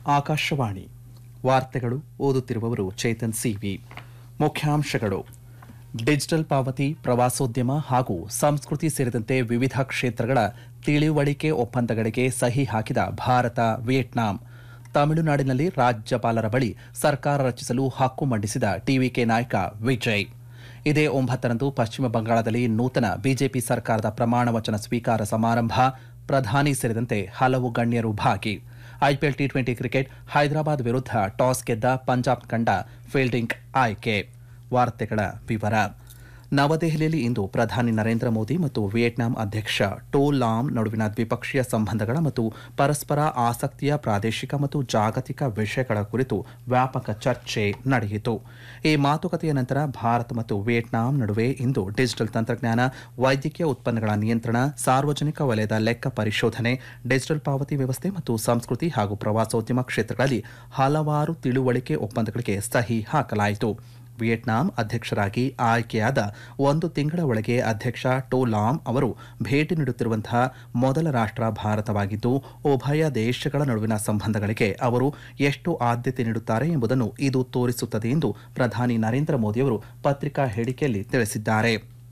ಆಕಾಶವಾಣಿ ವಾರ್ತೆಗಳು ಓದುತ್ತಿರುವವರು ಚೇತನ್ ಸಿವಿ. ಮುಖ್ಯಾಂಶಗಳು: ಡಿಜಿಟಲ್ ಪಾವತಿ, ಪ್ರವಾಸೋದ್ಯಮ ಹಾಗೂ ಸಂಸ್ಕೃತಿ ಸೇರಿದಂತೆ ವಿವಿಧ ಕ್ಷೇತ್ರಗಳ ತಿಳಿವಳಿಕೆ ಒಪ್ಪಂದಗಳಿಗೆ ಸಹಿ ಹಾಕಿದ ಭಾರತ ವಿಯೆಟ್ನಾಂ. ತಮಿಳುನಾಡಿನಲ್ಲಿ ರಾಜ್ಯಪಾಲರ ಬಳಿ ಸರ್ಕಾರ ರಚಿಸಲು ಹಕ್ಕು ಮಂಡಿಸಿದ ಟಿವಿಕೆ ನಾಯಕ ವಿಜಯ್. ಇದೇ 9ರಂದು ಪಶ್ಚಿಮ ಬಂಗಾಳದಲ್ಲಿ ನೂತನ ಬಿಜೆಪಿ ಸರ್ಕಾರದ ಪ್ರಮಾಣ ವಚನ ಸ್ವೀಕಾರ ಸಮಾರಂಭ. ಪ್ರಧಾನಿ ಸೇರಿದಂತೆ ಹಲವು ಗಣ್ಯರು ಭಾಗಿ. ಐಪಿಎಲ್ ಟಿ20 ಕ್ರಿಕೆಟ್, ಹೈದರಾಬಾದ್ ವಿರುದ್ಧ ಟಾಸ್ ಗೆದ್ದ ಪಂಜಾಬ್ ತಂಡ ಫೀಲ್ಡಿಂಗ್ ಆಯ್ಕೆ. ವಾರ್ತೆಗಳ ವಿವರ. ನವದೆಹಲಿಯಲ್ಲಿ ಇಂದು ಪ್ರಧಾನಿ ನರೇಂದ್ರ ಮೋದಿ ಮತ್ತು ವಿಯೆಟ್ನಾಂ ಅಧ್ಯಕ್ಷ ಟೋ ಲಾಮ್ ನಡುವಿನ ದ್ವಿಪಕ್ಷೀಯ ಸಂಬಂಧಗಳ ಮತ್ತು ಪರಸ್ಪರ ಆಸಕ್ತಿಯ ಪ್ರಾದೇಶಿಕ ಮತ್ತು ಜಾಗತಿಕ ವಿಷಯಗಳ ಕುರಿತು ವ್ಯಾಪಕ ಚರ್ಚೆ ನಡೆಯಿತು. ಈ ಮಾತುಕತೆಯ ನಂತರ ಭಾರತ ಮತ್ತು ವಿಯೆಟ್ನಾಂ ನಡುವೆ ಇಂದು ಡಿಜಿಟಲ್ ತಂತ್ರಜ್ಞಾನ, ವೈದ್ಯಕೀಯ ಉತ್ಪನ್ನಗಳ ನಿಯಂತ್ರಣ, ಸಾರ್ವಜನಿಕ ವಲಯದ ಲೆಕ್ಕ ಪರಿಶೋಧನೆ, ಡಿಜಿಟಲ್ ಪಾವತಿ ವ್ಯವಸ್ಥೆ ಮತ್ತು ಸಂಸ್ಕೃತಿ ಹಾಗೂ ಪ್ರವಾಸೋದ್ಯಮ ಕ್ಷೇತ್ರಗಳಲ್ಲಿ ಹಲವಾರು ತಿಳುವಳಿಕೆ ಒಪ್ಪಂದಗಳಿಗೆ ಸಹಿ ಹಾಕಲಾಯಿತು. ವಿಯೆಟ್ನಾಂ ಅಧ್ಯಕ್ಷರಾಗಿ ಆಯ್ಕೆಯಾದ 1 ತಿಂಗಳ ಒಳಗೆ ಅಧ್ಯಕ್ಷ ಟೋ ಲಾಮ್ ಅವರು ಭೇಟಿ ನೀಡುತ್ತಿರುವಂತಹ ಮೊದಲ ರಾಷ್ಟ್ರ ಭಾರತವಾಗಿದ್ದು, ಉಭಯ ದೇಶಗಳ ನಡುವಿನ ಸಂಬಂಧಗಳಿಗೆ ಅವರು ಎಷ್ಟು ಆದ್ಯತೆ ನೀಡುತ್ತಾರೆ ಎಂಬುದನ್ನು ಇದು ತೋರಿಸುತ್ತದೆ ಎಂದು ಪ್ರಧಾನಿ ನರೇಂದ್ರ ಮೋದಿ ಅವರು ಪತ್ರಿಕಾ ಹೇಳಿಕೆಯಲ್ಲಿ ತಿಳಿಸಿದ್ದಾರೆ.